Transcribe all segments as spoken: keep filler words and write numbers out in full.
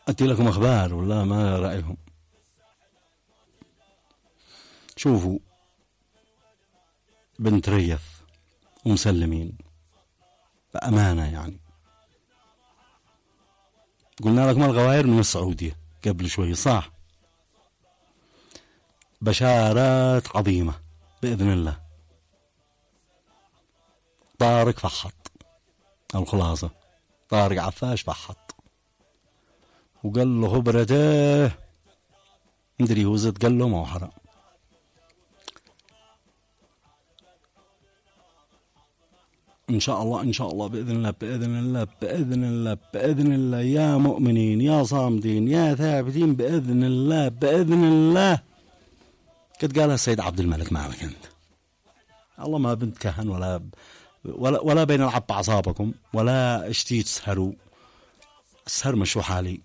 أتي لكم أخبار ولا ما رأيهم؟ شوفوا بنت ريث ومسلمين بأمانة، يعني قلنا لكم الغواير من السعودية قبل شوي صح؟ بشارات عظيمة بإذن الله. طارق فحط الخلاصة، طارق عفاش فحط وقال له خبرته مدري هو زد قال له ما هو حرام. إن شاء الله إن شاء الله بإذن الله بإذن الله بإذن الله بإذن الله يا مؤمنين يا صامدين يا ثابتين بإذن الله بإذن الله. قد قالها السيد عبد الملك معك أنت، الله ما بنت كهن ولا ولا ولا بين العب أعصابكم ولا اشتي تسهروا. السهر مشو حالي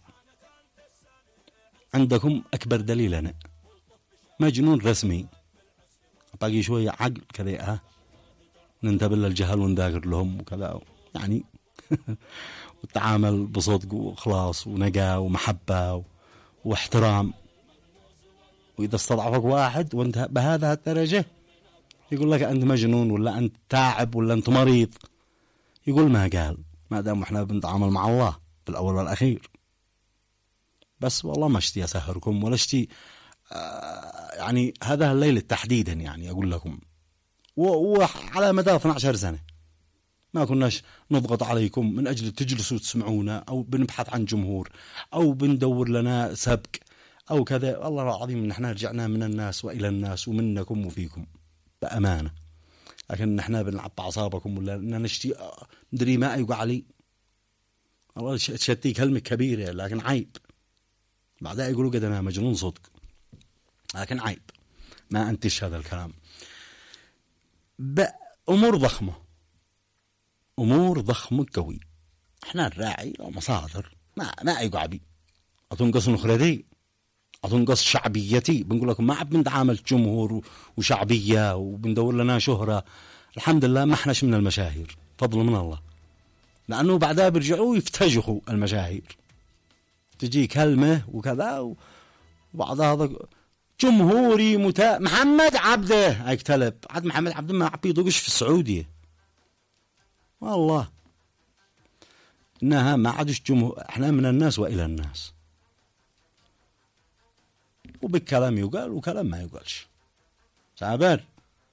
عندكم أكبر دليل أنا مجنون رسمي، باقي شوية عقل كذا ها ننتبه للجهل ونذاكر لهم وكذا يعني والتعامل بصدق وإخلاص ونقاء ومحبة واحترام. وإذا استضعفك واحد وانت بهذا الدرجة يقول لك أنت مجنون ولا أنت تعب ولا أنت مريض، يقول ما قال، ما دام احنا بنتعامل مع الله بالأول والأخير. بس والله ما اشتي أسهركم ولا اشتي آه يعني هذا الليل تحديدا يعني أقول لكم، وعلى مدار اثنتي عشرة سنة ما كناش نضغط عليكم من أجل تجلسوا تسمعونا أو بنبحث عن جمهور أو بندور لنا سبق أو كذا. والله العظيم إن احنا رجعنا من الناس وإلى الناس ومنكم وفيكم بأمانة، لكن احنا بنلعب أعصابكم ولا نشتي ندري ما يقع علي. الله شتي كلمة كبيرة لكن عيب، بعدها يقولوا قد أنا مجنون صدق، لكن عيب ما أنتش هذا الكلام. بأمور ضخمة أمور ضخمة قوي، احنا الراعي ومصادر ما ما يقع بي أتنقص نخردي أتنقص شعبيتي. بنقول لكم ما عاد بنتعامل جمهور وشعبية وبندور لنا شهرة، الحمد لله ما احناش من المشاهير فضل من الله، لأنه بعدها بيرجعوا يفتجخوا المشاهير، تجي كلمة وكذا وبعض هذا جمهوري متا محمد عبده هيكتلب عاد محمد عبده ما عبي يضقش في السعودية والله إنها ما عادش جمهور، احنا من الناس وإلى الناس، وبالكلام يقال وكلام ما يقالش سابر.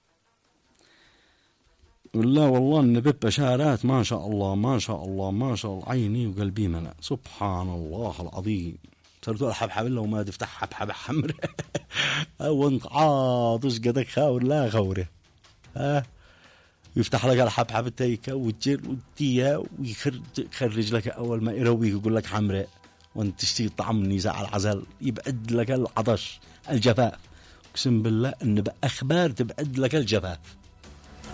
والله والله النبي بشارات ما شاء الله ما شاء الله ما شاء الله، عيني وقلبي ملأ سبحان الله العظيم. صرت الحبحب الا وما تفتح حبحب حمر او انت عاطش قدك خاور لا خوره ها يفتح لك الحبحب التيكه وتجر وديها ويخرج لك اول ما يرويك يقول لك حمراء وانت تشتي طعم نزاع العزل يبعد لك العطش الجفاف. اقسم بالله ان باخبار تبعد لك الجفاف.